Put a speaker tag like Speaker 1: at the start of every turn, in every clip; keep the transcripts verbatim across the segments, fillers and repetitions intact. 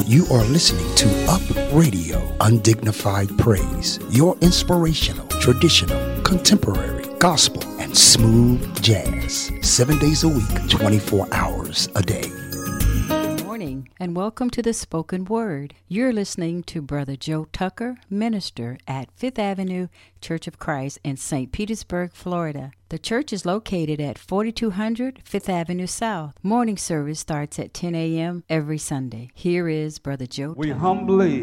Speaker 1: You are listening to Up Radio, Undignified Praise, your inspirational, traditional, contemporary, gospel, and smooth jazz. Seven days a week, twenty-four hours a day.
Speaker 2: Good morning, and welcome to the Spoken Word. You're listening to Brother Joe Tucker, minister at Fifth Avenue Church of Christ in Saint Petersburg, Florida. The church is located at forty-two hundred Fifth Avenue South. Morning service starts at ten a.m. every Sunday. Here is Brother Joe
Speaker 3: We
Speaker 2: Tucker.
Speaker 3: humbly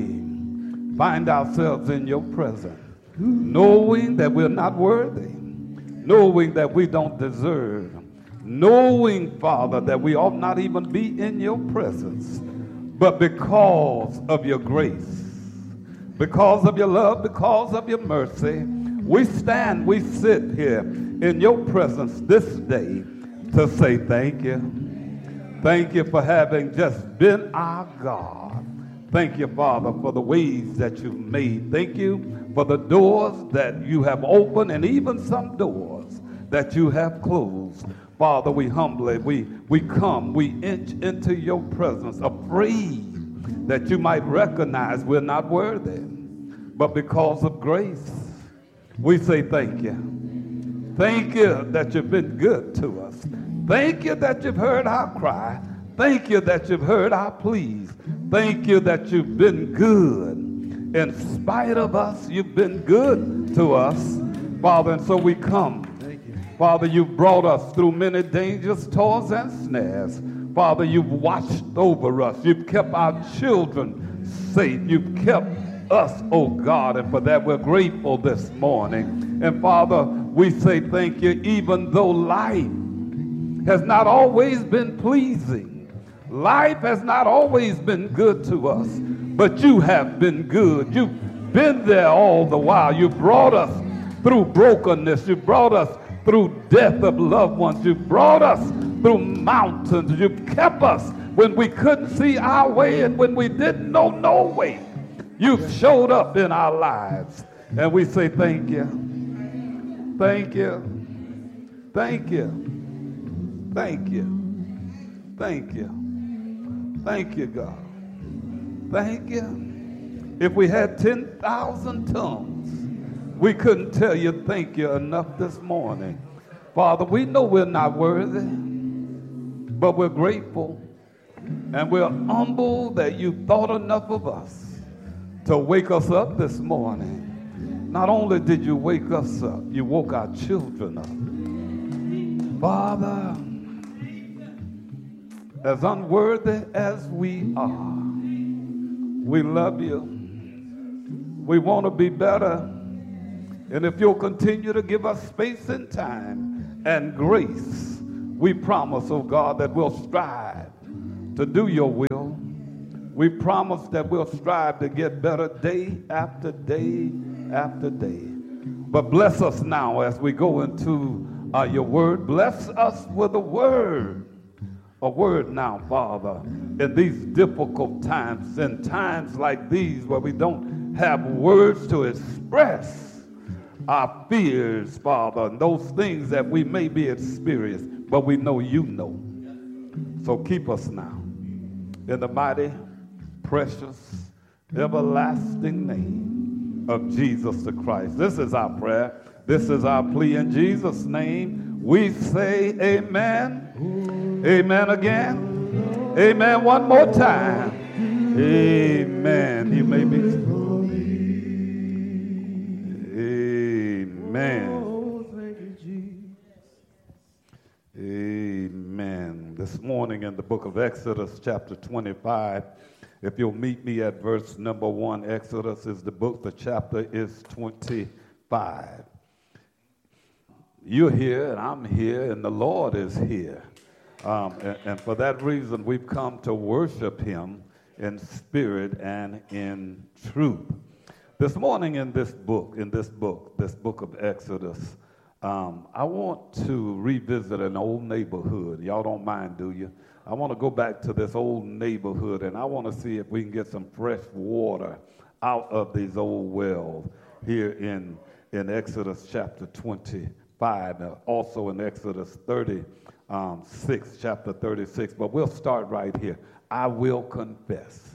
Speaker 3: find ourselves in your presence, knowing that we're not worthy, knowing that we don't deserve, knowing, Father, that we ought not even be in your presence, but because of your grace, because of your love, because of your mercy, we stand, we sit here in your presence this day to say thank you. Thank you for having just been our God. Thank you, Father, for the ways that you've made. Thank you for the doors that you have opened and even some doors that you have closed. Father, we humbly, we, we come, we inch into your presence, afraid that you might recognize we're not worthy. But because of grace, we say thank you. Thank you that you've been good to us. Thank you that you've heard our cry. Thank you that you've heard our pleas. Thank you that you've been good. In spite of us, you've been good to us, Father, and so we come. Father, you've brought us through many dangers, toils, and snares. Father, you've watched over us. You've kept our children safe. You've kept us, oh God, and for that we're grateful this morning. And Father, we say thank you, even though life has not always been pleasing. Life has not always been good to us, but you have been good. You've been there all the while. You brought us through brokenness. You brought us through death of loved ones. You brought us through mountains. You kept us when we couldn't see our way and when we didn't know no way. You've showed up in our lives, and we say thank you. Thank you. Thank you. Thank you. Thank you. Thank you, God. Thank you. If we had ten thousand tongues, we couldn't tell you thank you enough this morning. Father, we know we're not worthy, but we're grateful, and we're humble that you thought enough of us to wake us up this morning. Not only did you wake us up, you woke our children up. Father, as unworthy as we are, we love you. We want to be better. And if you'll continue to give us space and time and grace, we promise, oh God, that we'll strive to do your will. We promise that we'll strive to get better day after day after day. But bless us now as we go into uh, your word. Bless us with a word. A word now, Father, in these difficult times, in times like these where we don't have words to express our fears, Father, and those things that we may be experiencing, but we know you know. So keep us now in the mighty, precious, everlasting name of Jesus the Christ. This is our prayer. This is our plea in Jesus' name. We say amen. Amen again. Amen one more time. Amen. You may be. Amen. Amen. This morning in the book of Exodus, chapter twenty-five, if you'll meet me at verse number one, Exodus is the book, the chapter is twenty-five. You're here and I'm here and the Lord is here. Um, and, and for that reason, we've come to worship him in spirit and in truth. This morning in this book, in this book, this book of Exodus, um, I want to revisit an old neighborhood. Y'all don't mind, do you? I want to go back to this old neighborhood, and I want to see if we can get some fresh water out of these old wells here in, in Exodus chapter twenty-five, and also in Exodus thirty-six, chapter thirty-six. But we'll start right here. I will confess.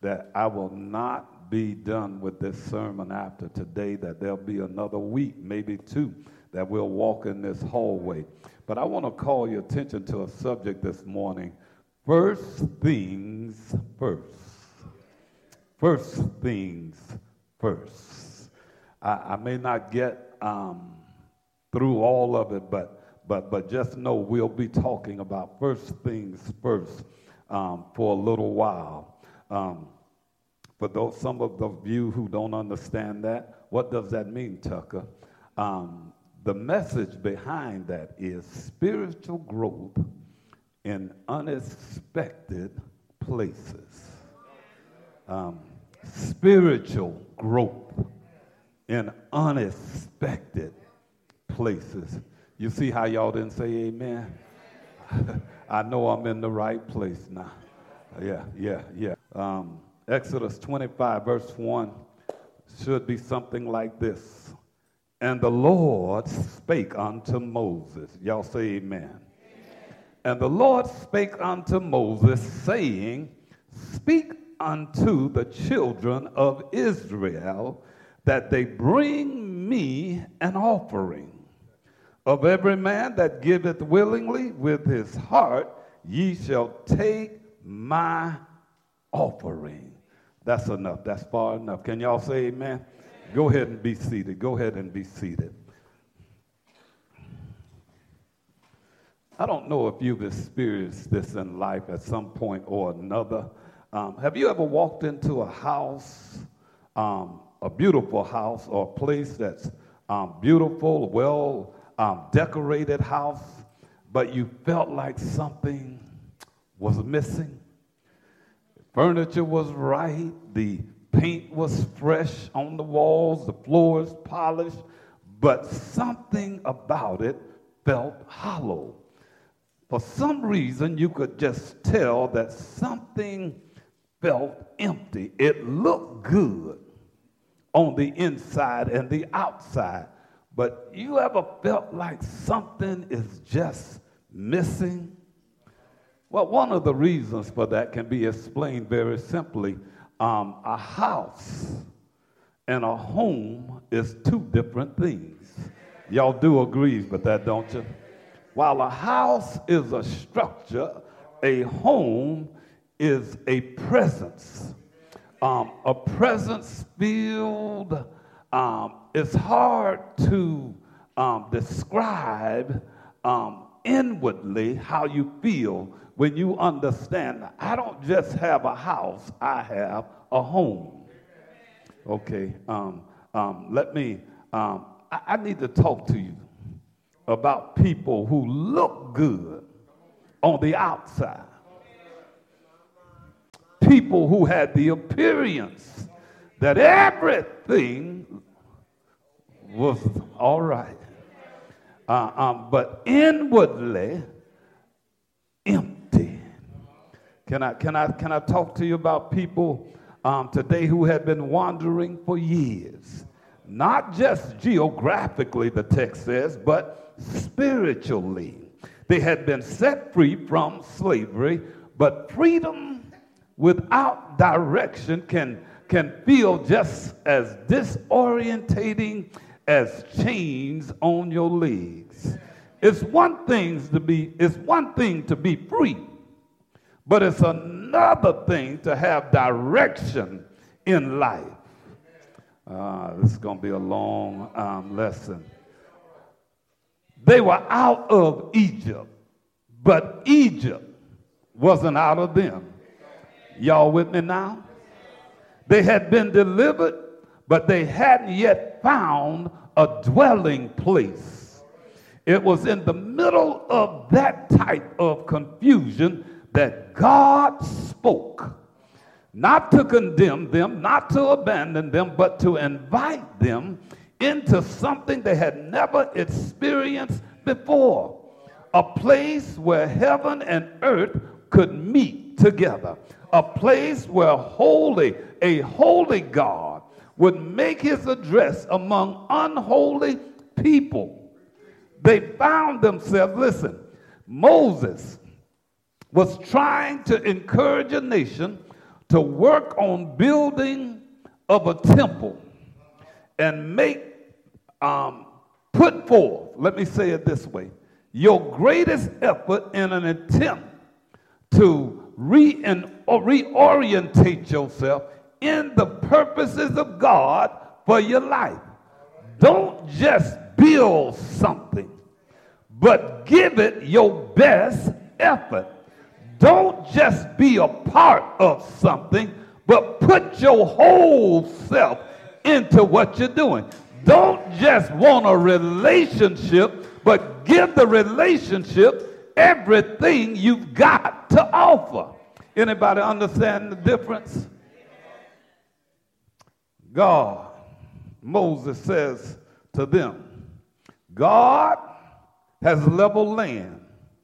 Speaker 3: that I will not be done with this sermon after today, that there'll be another week, maybe two, that we'll walk in this hallway. But I want to call your attention to a subject this morning. First things first. First things first. I, I may not get um, through all of it, but but but just know we'll be talking about first things first um, for a little while. Um, for those some of the you who don't understand that, what does that mean, Tucker? Um, the message behind that is spiritual growth in unexpected places. Um, spiritual growth in unexpected places. You see how y'all didn't say amen? I know I'm in the right place now. Yeah, yeah, yeah. Um, Exodus twenty-five, verse one should be something like this. And the Lord spake unto Moses. Y'all say amen. Amen. And the Lord spake unto Moses, saying, Speak unto the children of Israel, that they bring me an offering. Of every man that giveth willingly with his heart, ye shall take my offering. That's enough. That's far enough. Can y'all say amen? Go ahead and be seated. Go ahead and be seated. I don't know if you've experienced this in life at some point or another. Um, have you ever walked into a house, um, a beautiful house, or a place that's um, beautiful, well um, decorated house, but you felt like something was missing? Furniture was right, the paint was fresh on the walls, the floors polished, but something about it felt hollow. For some reason, you could just tell that something felt empty. It looked good on the inside and the outside, but you ever felt like something is just missing? Well, one of the reasons for that can be explained very simply. Um, a house and a home is two different things. Y'all do agree with that, don't you? While a house is a structure, a home is a presence. Um, a presence filled, um, it's hard to um, describe um, inwardly how you feel when you understand. I don't just have a house, I have a home. Okay, um, um, let me, um, I, I need to talk to you about people who look good on the outside. People who had the appearance that everything was all right. Uh, um, but inwardly empty. Can I, can I, can I talk to you about people um, today who had been wandering for years? Not just geographically, the text says, but spiritually. They had been set free from slavery, but freedom without direction can, can feel just as disorientating as chains on your legs. It's one thing to be, it's one thing to be free, but it's another thing to have direction in life. Uh, this is going to be a long um, lesson. They were out of Egypt, but Egypt wasn't out of them. Y'all with me now? They had been delivered, but they hadn't yet found a dwelling place. It was in the middle of that type of confusion that God spoke, not to condemn them, not to abandon them, but to invite them into something they had never experienced before, a place where heaven and earth could meet together, a place where holy, a holy God would make his address among unholy people. They found themselves, listen, Moses was trying to encourage a nation to work on building of a temple and make, um, put forth, let me say it this way, your greatest effort in an attempt to re- or reorientate yourself in the purposes of God for your life. Don't just build something, but give it your best effort. Don't just be a part of something, but put your whole self into what you're doing. Don't just want a relationship, but give the relationship everything you've got to offer. Anybody understand the difference? God, Moses says to them, God has leveled land.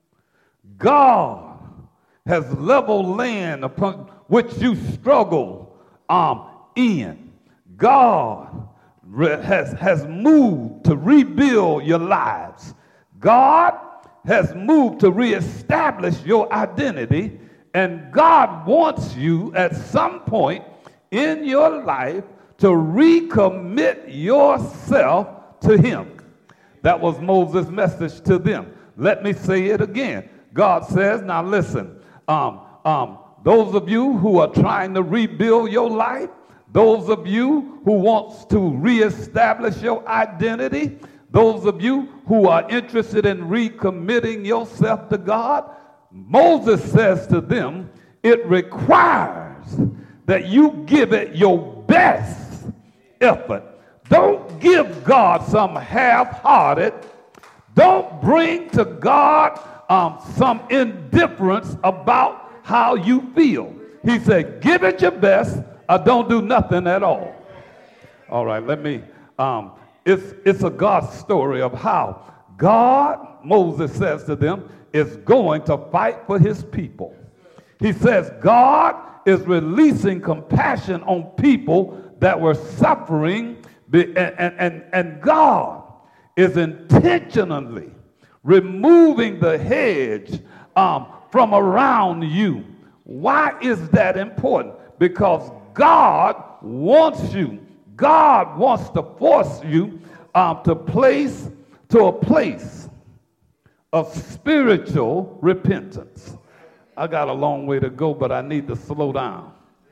Speaker 3: God has leveled land upon which you struggle um, in. God has, has moved to rebuild your lives. God has moved to reestablish your identity. And God wants you at some point in your life to recommit yourself to him. That was Moses' message to them. Let me say it again. God says, now listen, um, um, those of you who are trying to rebuild your life, those of you who wants to reestablish your identity, those of you who are interested in recommitting yourself to God, Moses says to them, it requires that you give it your best effort. Don't give God some half-hearted. Don't bring to God um, some indifference about how you feel. He said, give it your best or don't do nothing at all. All right, let me, um, it's, it's a God story of how God, Moses says to them, is going to fight for his people. He says God is releasing compassion on people that were suffering, and, and, and God is intentionally removing the hedge um, from around you. Why is that important? Because God wants you, God wants to force you um, to place to a place of spiritual repentance. I got a long way to go, but I need to slow down.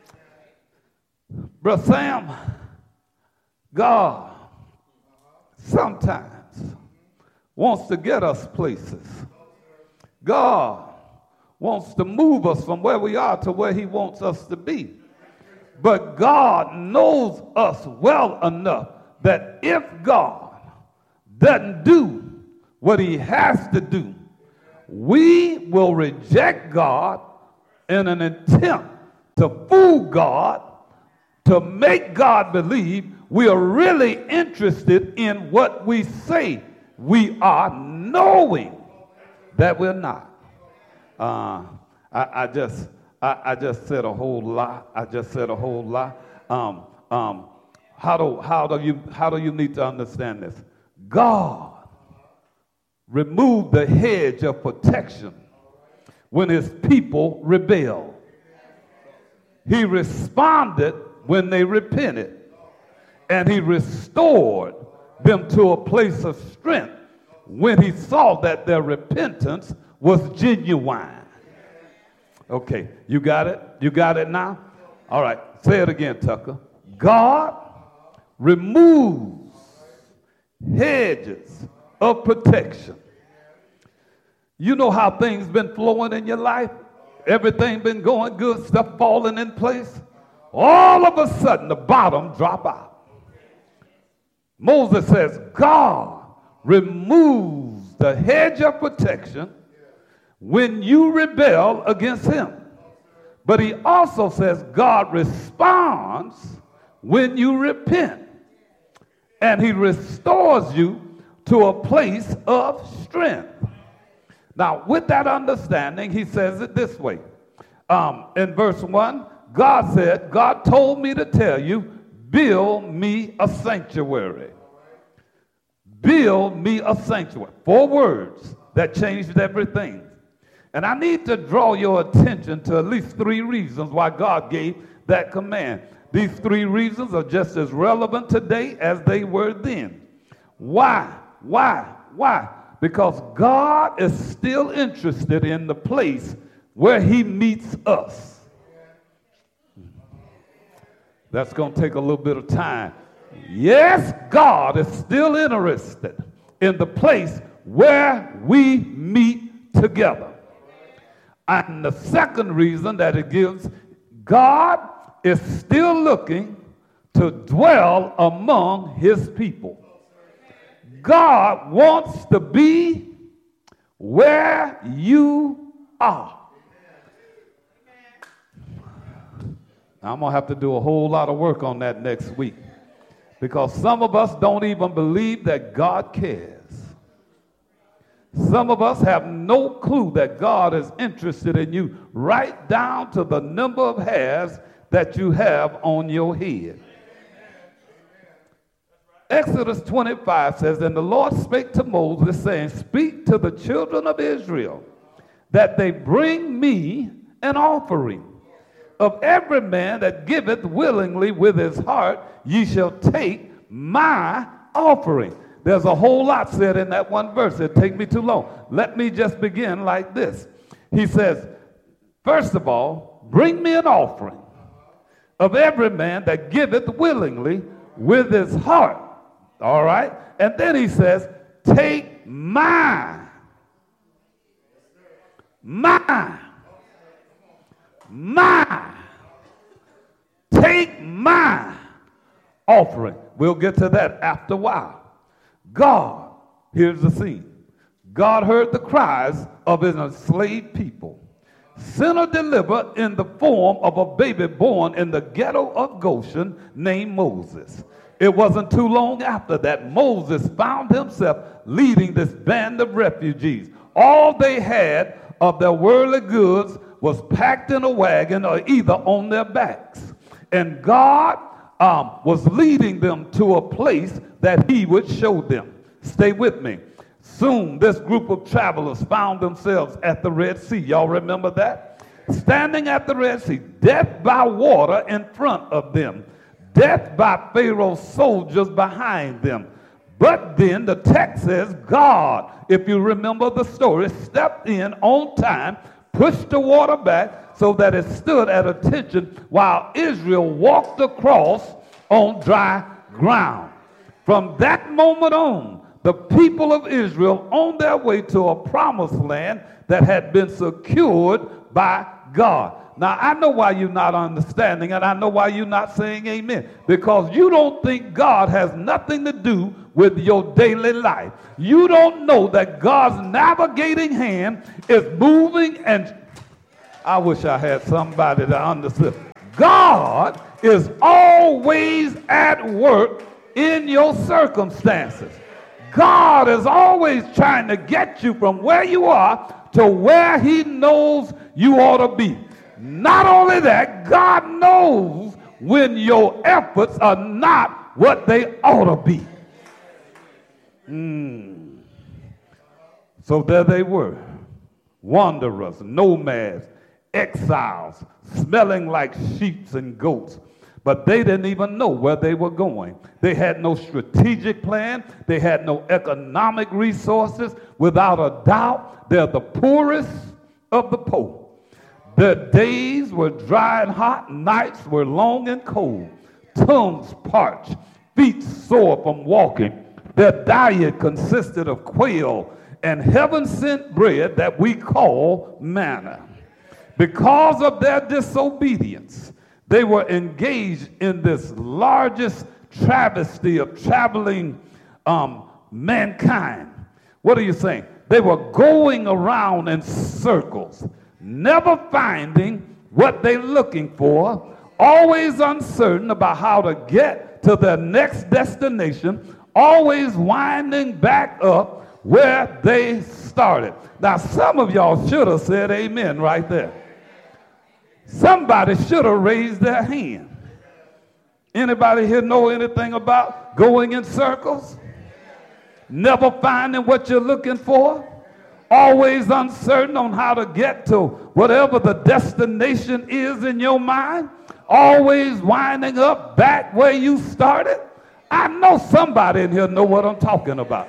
Speaker 3: Brother Sam, God sometimes wants to get us places. God wants to move us from where we are to where he wants us to be. But God knows us well enough that if God doesn't do what he has to do, we will reject God in an attempt to fool God, to make God believe we are really interested in what we say we are, knowing that we're not. Uh, I, I just I, I just said a whole lot. I just said a whole lot. Um, um, how do how do you how do you need to understand this? God removed the hedge of protection when his people rebelled. He responded when they repented, and he restored them to a place of strength when he saw that their repentance was genuine. Okay, you got it? You got it now? All right, say it again, Tucker. God removes hedges of protection. You know how things been flowing in your life? Everything been going good, stuff falling in place. All of a sudden, the bottom drop out. Moses says, God removes the hedge of protection when you rebel against him. But he also says God responds when you repent. And he restores you to a place of strength. Now, with that understanding, he says it this way. Um, in verse one, God said, God told me to tell you, build me a sanctuary. Build me a sanctuary. Four words that changed everything. And I need to draw your attention to at least three reasons why God gave that command. These three reasons are just as relevant today as they were then. Why? Why? Why? Because God is still interested in the place where he meets us. That's going to take a little bit of time. Yes, God is still interested in the place where we meet together. And the second reason that it gives, God is still looking to dwell among his people. God wants to be where you are. I'm going to have to do a whole lot of work on that next week, because some of us don't even believe that God cares. Some of us have no clue that God is interested in you, right down to the number of hairs that you have on your head. Exodus twenty-five says, and the Lord spake to Moses, saying, speak to the children of Israel, that they bring me an offering. Of every man that giveth willingly with his heart, ye shall take my offering. There's a whole lot said in that one verse. It'll take me too long. Let me just begin like this. He says, first of all, bring me an offering of every man that giveth willingly with his heart. All right? And then he says, take my, my, my, take my offering. We'll get to that after a while. God, here's the scene. God heard the cries of his enslaved people. Sent a deliverer in the form of a baby born in the ghetto of Goshen named Moses. It wasn't too long after that Moses found himself leading this band of refugees. All they had of their worldly goods was packed in a wagon or either on their backs. And God um, was leading them to a place that he would show them. Stay with me. Soon this group of travelers found themselves at the Red Sea. Y'all remember that? Standing at the Red Sea, death by water in front of them, death by Pharaoh's soldiers behind them. But then the text says God, if you remember the story, stepped in on time, pushed the water back so that it stood at attention while Israel walked across on dry ground. From that moment on, the people of Israel on their way to a promised land that had been secured by God. Now, I know why you're not understanding, and I know why you're not saying amen. Because you don't think God has nothing to do with your daily life. You don't know that God's navigating hand is moving, and I wish I had somebody that understood. God is always at work in your circumstances. God is always trying to get you from where you are to where he knows you ought to be. Not only that, God knows when your efforts are not what they ought to be. Mm. So there they were, wanderers, nomads, exiles, smelling like sheep and goats. But they didn't even know where they were going. They had no strategic plan. They had no economic resources. Without a doubt, they're the poorest of the poor. Their days were dry and hot, nights were long and cold, tongues parched, feet sore from walking. Their diet consisted of quail and heaven-sent bread that we call manna. Because of their disobedience, they were engaged in this largest travesty of traveling um, mankind. What are you saying? They were going around in circles, never finding what they're looking for, always uncertain about how to get to their next destination, always winding back up where they started. Now, some of y'all should have said amen right there. Somebody should have raised their hand. Anybody here know anything about going in circles? Never finding what you're looking for? always uncertain on how to get to whatever the destination is in your mind, always winding up back where you started. I know somebody in here know what I'm talking about.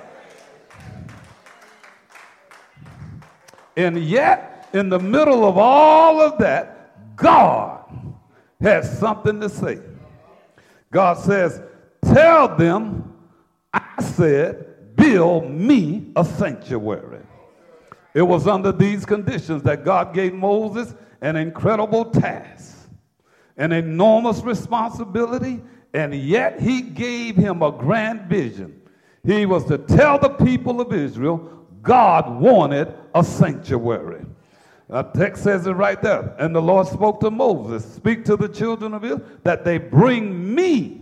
Speaker 3: And yet, in the middle of all of that, God has something to say. God says, tell them, I said, build me a sanctuary. It was under these conditions that God gave Moses an incredible task, an enormous responsibility, and yet he gave him a grand vision. He was to tell the people of Israel God wanted a sanctuary. The text says it right there. And the Lord spoke to Moses, speak to the children of Israel that they bring me,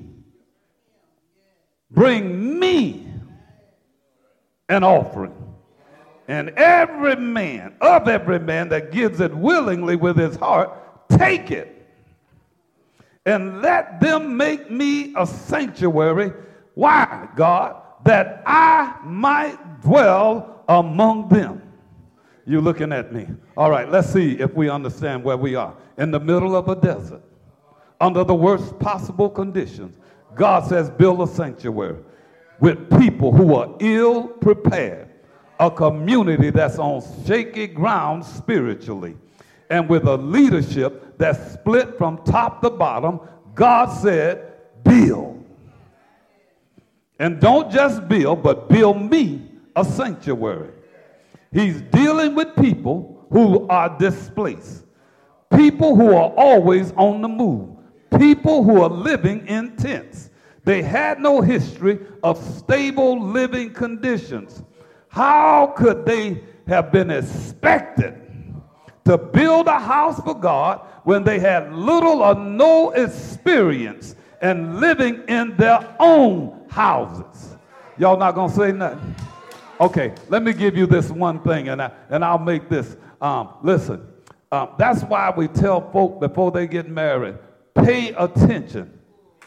Speaker 3: bring me an offering. And every man, of every man that gives it willingly with his heart, take it. And let them make me a sanctuary. Why, God? That I might dwell among them. You looking at me. All right, let's see if we understand where we are. In the middle of a desert, under the worst possible conditions, God says build a sanctuary with people who are ill prepared, a community that's on shaky ground spiritually, and with a leadership that's split from top to bottom. God said build. And don't just build, but build me a sanctuary. He's dealing with people who are displaced, people who are always on the move, people who are living in tents. They had no history of stable living conditions. How could they have been expected to build a house for God when they had little or no experience and living in their own houses? Y'all not gonna say nothing? Okay, let me give you this one thing, and, I, and I'll make this. Um, listen, um, that's why we tell folk before they get married, pay attention.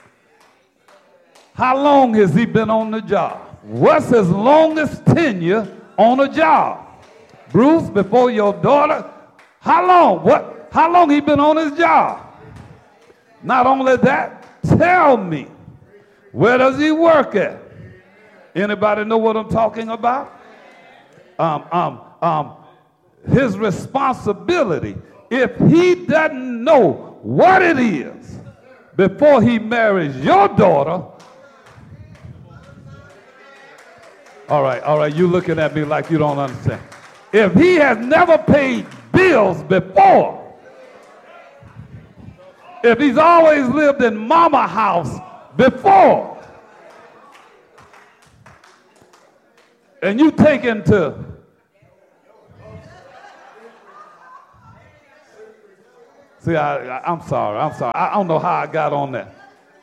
Speaker 3: How long has he been on the job? What's his longest tenure on a job? Bruce, before your daughter, how long? What? How long he been on his job? Not only that, tell me, where does he work at? Anybody know what I'm talking about? Um, um, um, his responsibility. If he doesn't know what it is before he marries your daughter, all right, all right, you looking at me like you don't understand. If he has never paid bills before, if he's always lived in mama house before, and you take him to see, I, I, I'm sorry, I'm sorry. I don't know how I got on that.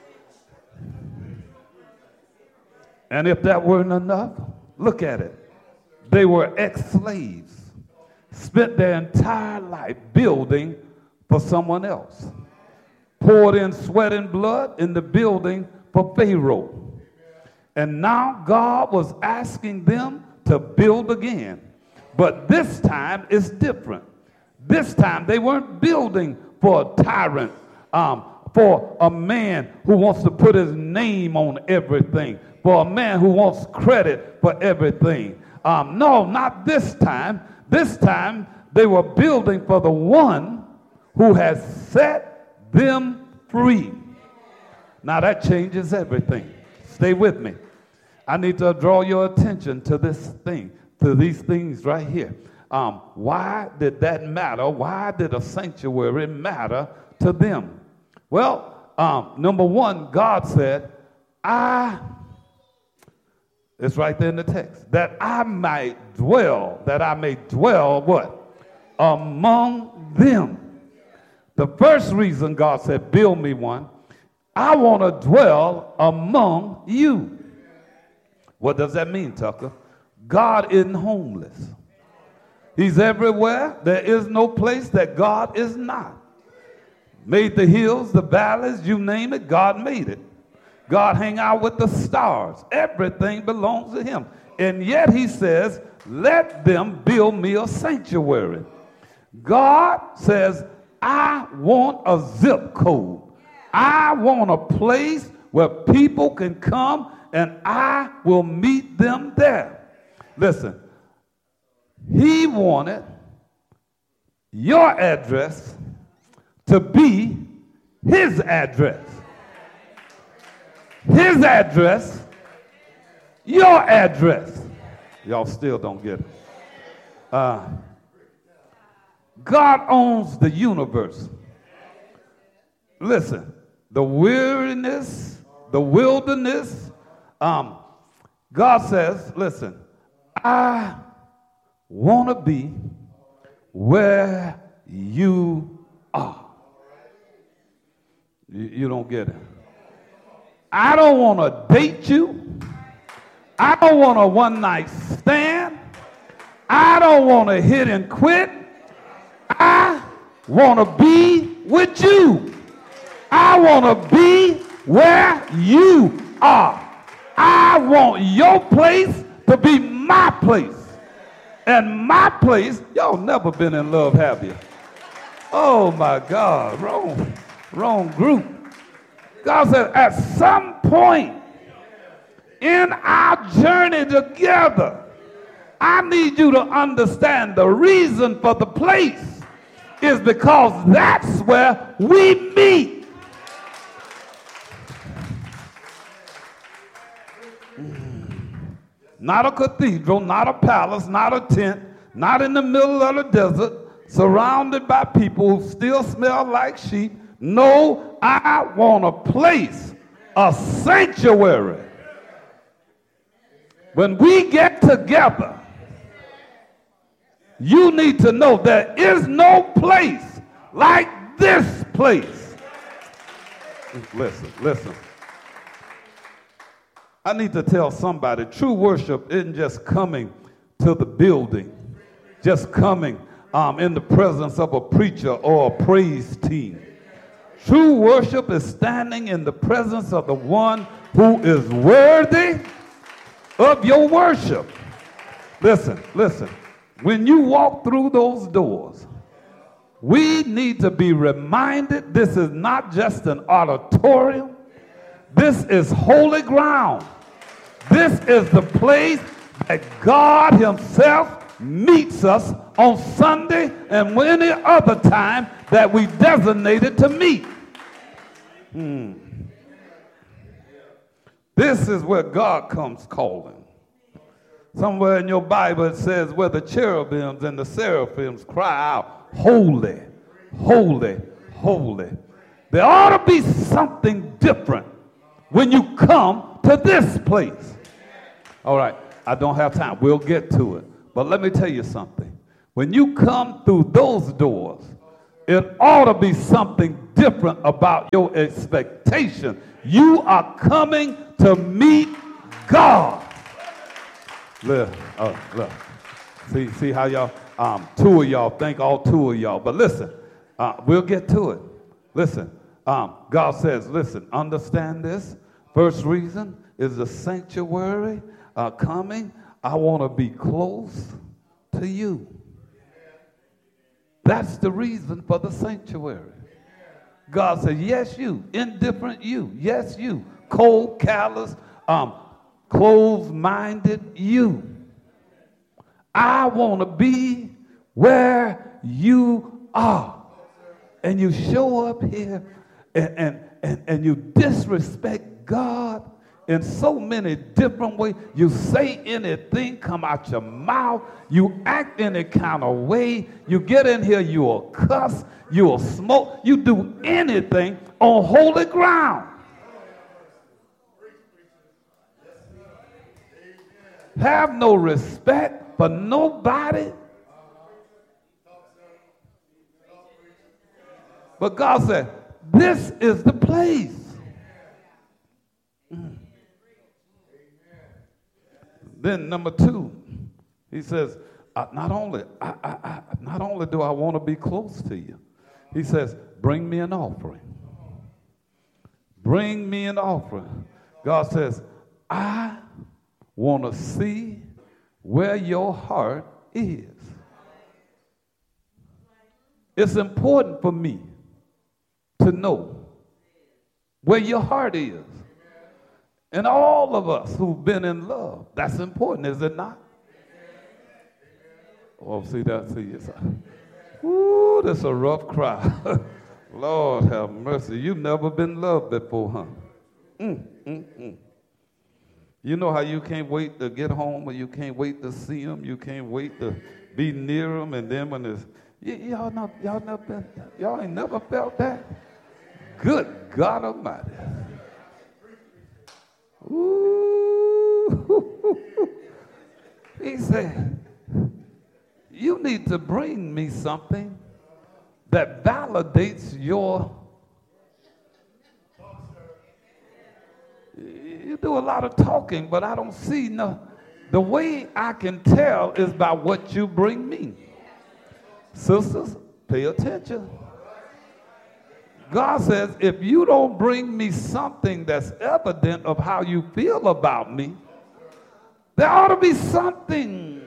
Speaker 3: And if that weren't enough, look at it. They were ex-slaves, spent their entire life building for someone else, poured in sweat and blood in the building for Pharaoh. And now God was asking them to build again. But this time it's different. This time they weren't building for a tyrant, um, for a man who wants to put his name on everything, for a man who wants credit for everything. Um, no, not this time. This time they were building for the one who has set them free. Now that changes everything. Stay with me. I need to draw your attention to this thing, to these things right here. Um, why did that matter? Why did a sanctuary matter to them? Well, um, number one, God said, I, it's right there in the text, that I might dwell, that I may dwell what? Among them. The first reason God said, build me one, I want to dwell among you. What does that mean, Tucker? God isn't homeless. He's everywhere. There is no place that God is not. Made the hills, the valleys, you name it, God made it. God hang out with the stars. Everything belongs to him. And yet he says, let them build me a sanctuary. God says, I want a zip code. I want a place where people can come and I will meet them there. Listen, he wanted your address to be his address. His address, your address. Y'all still don't get it. Uh, God owns the universe. Listen, the weariness, the wilderness, um, God says, listen, I want to be where you are. You, you don't get it. I don't want to date you. I don't want a one-night stand. I don't want to hit and quit. I want to be with you. I want to be where you are. I want your place to be my place. And my place, y'all never been in love, have you? Oh my God, wrong, wrong group. God said, at some point in our journey together, I need you to understand the reason for the place is because that's where we meet. Not a cathedral, not a palace, not a tent, not in the middle of the desert, surrounded by people who still smell like sheep. No, I want a place, a sanctuary. When we get together, you need to know there is no place like this place. Listen, listen. I need to tell somebody, true worship isn't just coming to the building, just coming um, in the presence of a preacher or a praise team. True worship is standing in the presence of the one who is worthy of your worship. Listen, listen. When you walk through those doors, we need to be reminded this is not just an auditorium. This is holy ground. This is the place that God himself meets us on Sunday and any other time that we designated to meet. Hmm. This is where God comes calling. Somewhere in your Bible it says where the cherubims and the seraphims cry out, holy, holy, holy. There ought to be something different when you come to this place. All right, I don't have time. We'll get to it. But let me tell you something. When you come through those doors, it ought to be something different about your expectation. You are coming to meet God. Look, oh, look. See, see how y'all, um, two of y'all think all two of y'all. But listen, uh, we'll get to it. Listen, um, God says, listen, understand this. First reason is the sanctuary uh, coming. I want to be close to you. That's the reason for the sanctuary. God said, yes, you, indifferent you, yes, you, cold, callous, um, closed-minded you. I want to be where you are. And you show up here and, and, and, and you disrespect God in so many different ways. You say anything come out your mouth. You act any kind of way. You get in here, you'll cuss, you'll smoke. You do anything on holy ground. Have no respect for nobody. But God said, this is the place. Mm. Then number two, he says, uh, not only I, I, I, not only do I want to be close to you, he says, bring me an offering. Bring me an offering. God says, I want to see where your heart is. It's important for me to know where your heart is. And all of us who've been in love, that's important, is it not? Oh, see that? See yes. Ooh, that's a rough crowd. Lord have mercy. You've never been loved before, huh? Mm, mm, mm. You know how you can't wait to get home, or you can't wait to see them, you can't wait to be near them, and then when it's, y- y'all not, y'all never been, y'all ain't never felt that? Good God Almighty. Ooh. He said, you need to bring me something that validates your. You do a lot of talking, but I don't see no. The way I can tell is by what you bring me. Sisters, pay attention. God says, if you don't bring me something that's evident of how you feel about me, there ought to be something.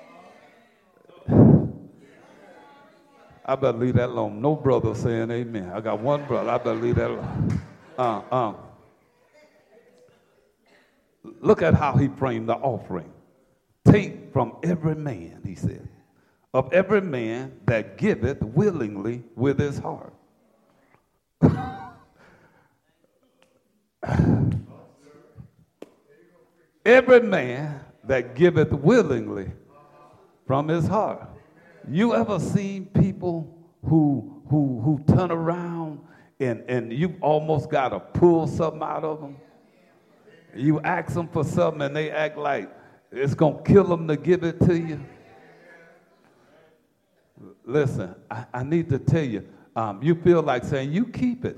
Speaker 3: I better leave that alone. No brother saying amen. I got one brother. I better leave that alone. Uh, uh. Look at how he framed the offering. Take from every man, he said, of every man that giveth willingly with his heart. Every man that giveth willingly from his heart. You ever seen people who who who turn around and, and you almost got to pull something out of them? You ask them for something and they act like it's going to kill them to give it to you. Listen, I, I need to tell you, um, you feel like saying, you keep it.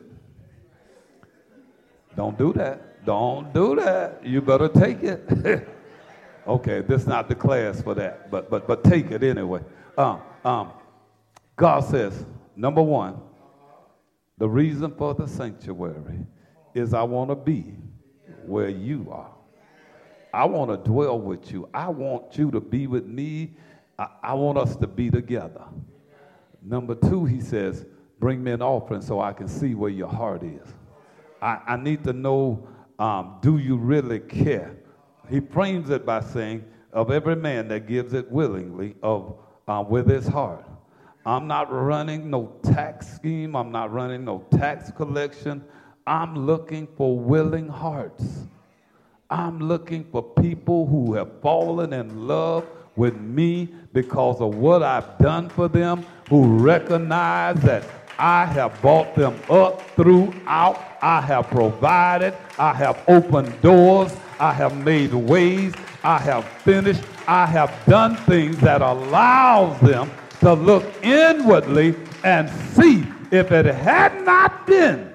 Speaker 3: Don't do that. Don't do that. You better take it. Okay, this is not the class for that, but but but take it anyway. Um, um, God says, number one, the reason for the sanctuary is I want to be where you are. I want to dwell with you. I want you to be with me. I, I want us to be together. Number two, he says, bring me an offering so I can see where your heart is. I, I need to know, um, do you really care? He frames it by saying, of every man that gives it willingly, of uh, with his heart. I'm not running no tax scheme. I'm not running no tax collection. I'm looking for willing hearts. I'm looking for people who have fallen in love with me because of what I've done for them, who recognize that I have brought them up throughout. I have provided. I have opened doors. I have made ways. I have finished. I have done things that allows them to look inwardly and see if it had not been.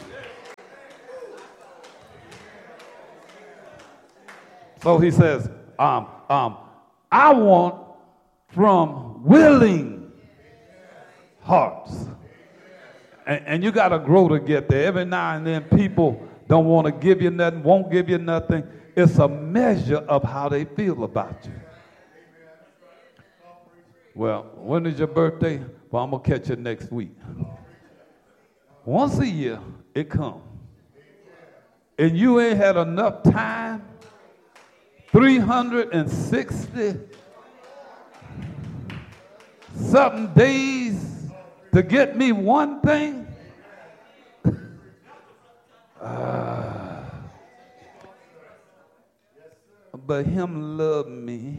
Speaker 3: So he says, um, um, I want from willing hearts. And, and you got to grow to get there. Every now and then people don't want to give you nothing, won't give you nothing. It's a measure of how they feel about you. Well, when is your birthday? Well, I'm going to catch you next week. Once a year, it comes. And you ain't had enough time, three hundred sixty something days to get me one thing. uh, but him love me.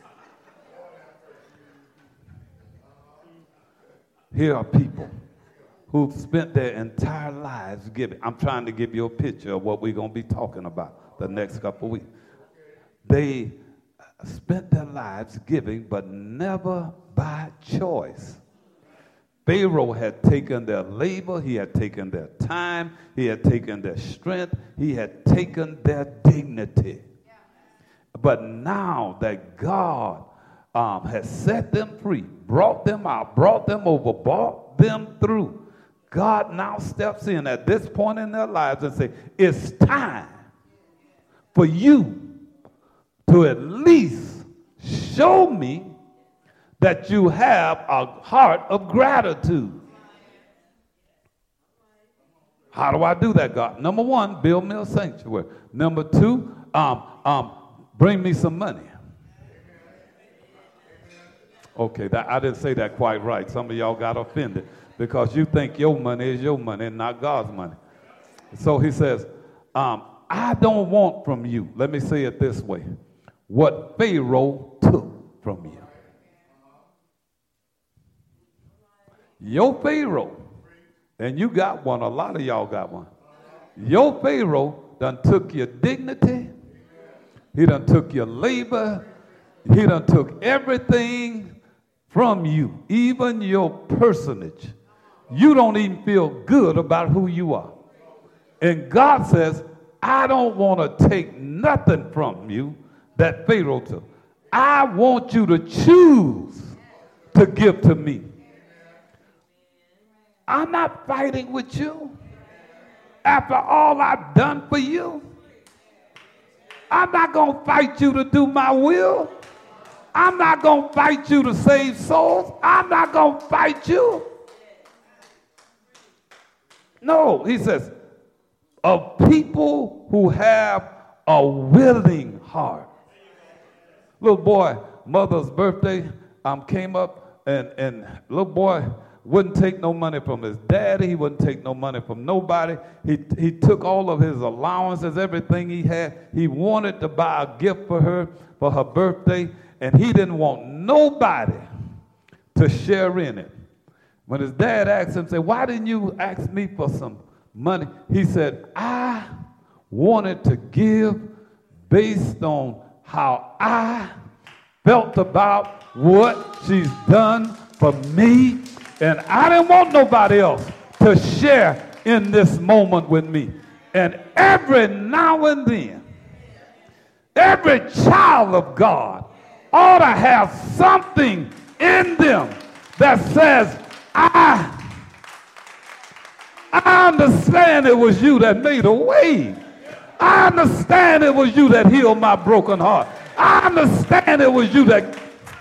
Speaker 3: Here are people who've spent their entire lives giving. I'm trying to give you a picture of what we're going to be talking about the next couple of weeks. They spent their lives giving, but never by choice. Pharaoh had taken their labor, he had taken their time, he had taken their strength, he had taken their dignity. Yeah. But now that God um, has set them free, brought them out, brought them over, brought them through, God now steps in at this point in their lives and says, it's time for you to at least show me that you have a heart of gratitude. How do I do that, God? Number one, build me a sanctuary. Number two, um, um, bring me some money. Okay, that, I didn't say that quite right. Some of y'all got offended because you think your money is your money and not God's money. So he says, um, I don't want from you, let me say it this way, what Pharaoh took from you. Your Pharaoh, and you got one, a lot of y'all got one. Your Pharaoh done took your dignity, he done took your labor, he done took everything from you, even your personage. You don't even feel good about who you are. And God says, I don't want to take nothing from you that Pharaoh took. I want you to choose to give to me. I'm not fighting with you after all I've done for you. I'm not going to fight you to do my will. I'm not going to fight you to save souls. I'm not going to fight you. No, he says, of people who have a willing heart. Little boy, mother's birthday, um, came up, and, and little boy wouldn't take no money from his daddy. He wouldn't take no money from nobody. He, he took all of his allowances, everything he had. He wanted to buy a gift for her for her birthday, and he didn't want nobody to share in it. When his dad asked him, say, why didn't you ask me for some money? He said, I wanted to give based on how I felt about what she's done for me, and I didn't want nobody else to share in this moment with me. And every now and then, every child of God ought to have something in them that says, I I understand it was you that made a way. I understand it was you that healed my broken heart. I understand it was you that...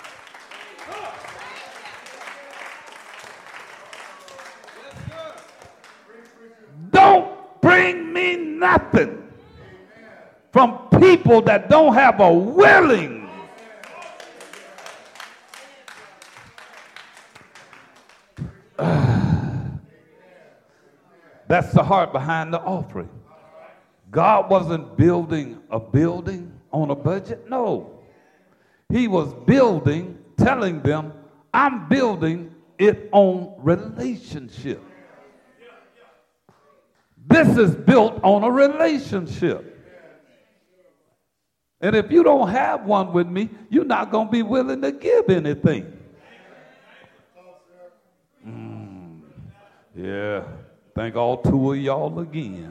Speaker 3: Don't bring me nothing from people that don't have a willing. That's the heart behind the offering. God wasn't building a building on a budget. No. He was building, telling them, I'm building it on relationship. This is built on a relationship. And if you don't have one with me, you're not going to be willing to give anything. Mm, yeah. Thank all two of y'all again.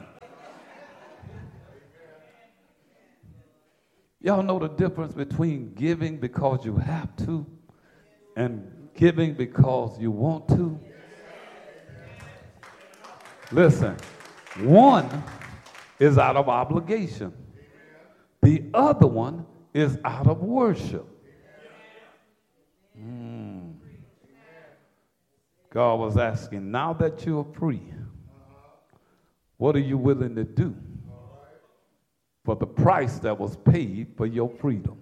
Speaker 3: Y'all know the difference between giving because you have to and giving because you want to? Listen, one is out of obligation. The other one is out of worship. Mm. God was asking, now that you're free, what are you willing to do for the price that was paid for your freedom?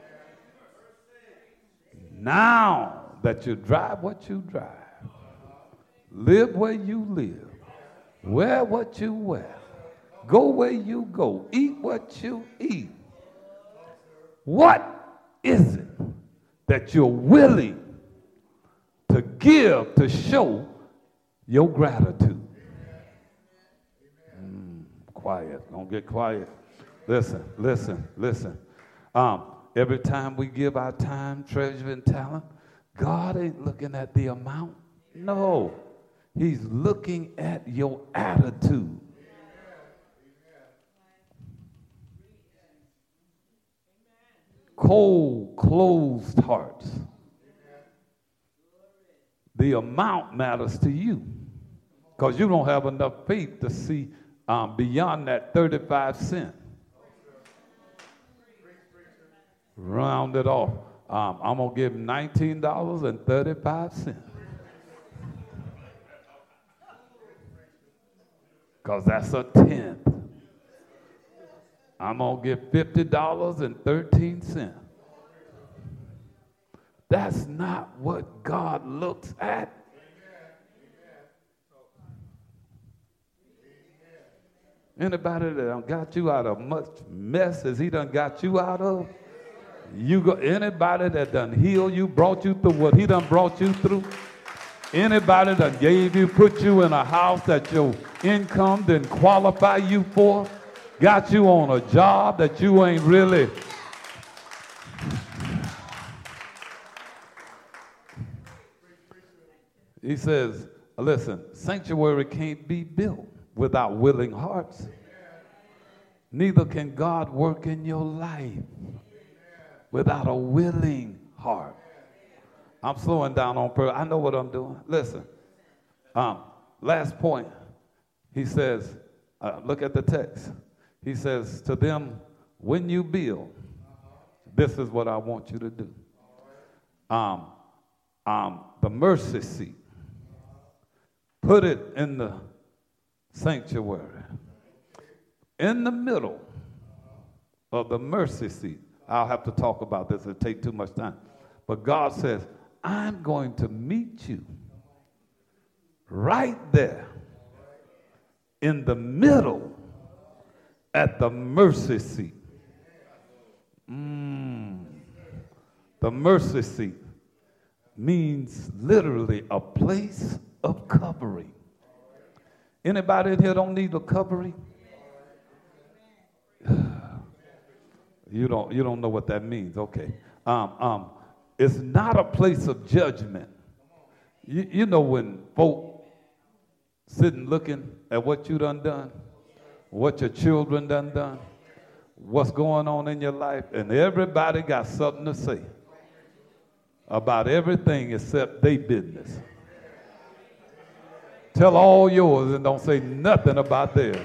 Speaker 3: Now that you drive what you drive, live where you live, wear what you wear, go where you go, eat what you eat, what is it that you're willing to give to show your gratitude? Quiet. Don't get quiet. Listen, listen, listen. Um, every time we give our time, treasure, and talent, God ain't looking at the amount. No. He's looking at your attitude. Cold, closed hearts. The amount matters to you because you don't have enough faith to see Um, beyond that thirty-five cent. Round it off. um, I'm going to give him nineteen dollars and thirty-five cents. Because that's a tenth. I'm going to give fifty dollars and thirteen cents. That's not what God looks at. Anybody that done got you out of much mess as he done got you out of? You go, anybody that done healed you, brought you through what he done brought you through? Anybody that gave you, put you in a house that your income didn't qualify you for? Got you on a job that you ain't really... He says, listen, sanctuary can't be built without willing hearts. Neither can God work in your life without a willing heart. I'm slowing down on purpose. I know what I'm doing. Listen, um, last point. He says, uh, look at the text. He says to them, when you build, this is what I want you to do. Um, um, the mercy seat, put it in the sanctuary. In the middle of the mercy seat, I'll have to talk about this, it'll take too much time. But God says, I'm going to meet you right there in the middle at the mercy seat. Mm. The mercy seat means literally a place of covering. Anybody in here don't need a covering? You don't, you don't know what that means. Okay. Um, um, it's not a place of judgment. You, you know when folk sitting looking at what you done done, what your children done done, what's going on in your life, and everybody got something to say about everything except their business. Tell all yours and don't say nothing about theirs.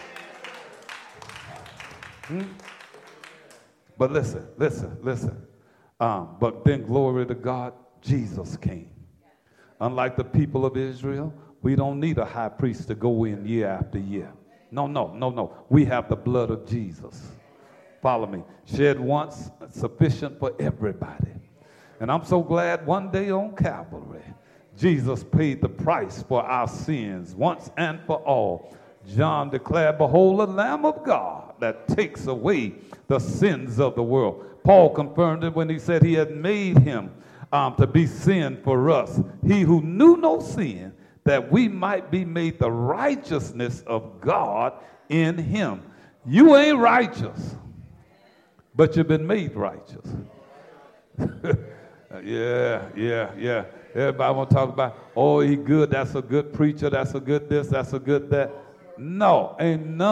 Speaker 3: Hmm? But listen, listen, listen. Um, but then glory to God, Jesus came. Unlike the people of Israel, we don't need a high priest to go in year after year. No, no, no, no. We have the blood of Jesus. Follow me. Shed once, sufficient for everybody. And I'm so glad one day on Calvary, Jesus paid the price for our sins once and for all. John declared, behold, the Lamb of God that takes away the sins of the world. Paul confirmed it when he said he had made him um, to be sin for us. He who knew no sin, that we might be made the righteousness of God in him. You ain't righteous, but you've been made righteous. yeah, yeah, yeah. Everybody want to talk about, oh, he good, that's a good preacher, that's a good this, that's a good that. No, ain't none.